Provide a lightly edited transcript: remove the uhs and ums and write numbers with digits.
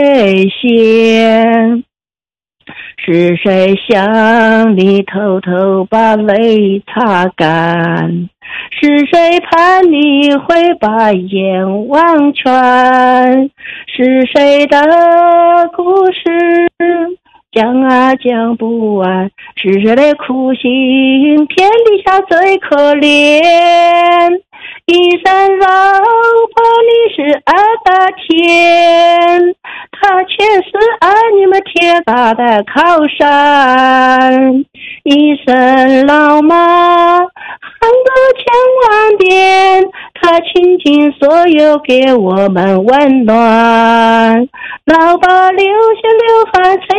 泪咸？是谁向你偷偷把泪擦干？是谁盼你会把眼忘全？是谁的故事讲啊讲不完？是谁的苦心天底下最可怜？一声老婆你是爱的天，他却是爱你们铁打的靠山。一声老妈喊个千万遍，他倾尽所有给我们温暖。老爸流血流汗